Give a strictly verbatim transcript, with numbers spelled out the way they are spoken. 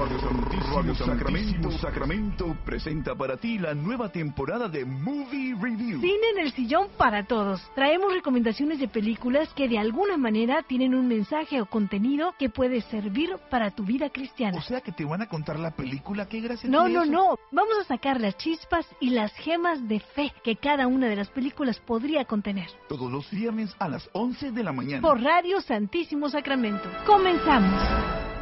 Radio Santísimo, Radio Sacramento, Sacramento presenta para ti la nueva temporada de Movie Review. Cine en el sillón para todos. Traemos recomendaciones de películas que de alguna manera tienen un mensaje o contenido que puede servir para tu vida cristiana. O sea que te van a contar la película, qué gracia. No, tiene no, eso. no. Vamos a sacar las chispas y las gemas de fe que cada una de las películas podría contener. Todos los viernes a las once de la mañana. Por Radio Santísimo Sacramento. Comenzamos.